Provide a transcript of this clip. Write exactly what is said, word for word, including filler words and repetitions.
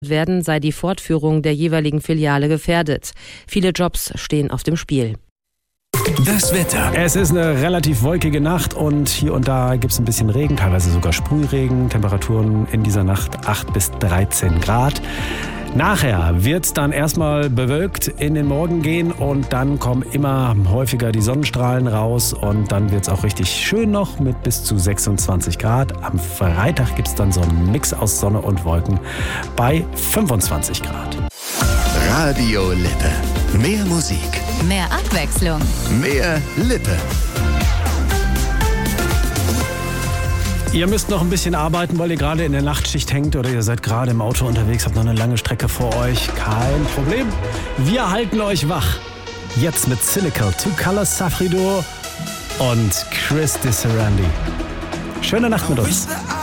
werden, sei die Fortführung der jeweiligen Filiale gefährdet. Viele Jobs stehen auf dem Spiel. Das Wetter. Es ist eine relativ wolkige Nacht und hier und da gibt es ein bisschen Regen, teilweise sogar Sprühregen. Temperaturen in dieser Nacht acht bis dreizehn Grad. Nachher wird es dann erstmal bewölkt in den Morgen gehen und dann kommen immer häufiger die Sonnenstrahlen raus und dann wird es auch richtig schön noch mit bis zu sechsundzwanzig Grad. Am Freitag gibt es dann so einen Mix aus Sonne und Wolken bei fünfundzwanzig Grad. Radio Lippe. Mehr Musik. Mehr Abwechslung. Mehr Lippe. Ihr müsst noch ein bisschen arbeiten, weil ihr gerade in der Nachtschicht hängt oder ihr seid gerade im Auto unterwegs, habt noch eine lange Strecke vor euch. Kein Problem. Wir halten euch wach. Jetzt mit Cynical, Two Colors, Safrido und Chris DiSerrandi. Schöne Nacht mit uns.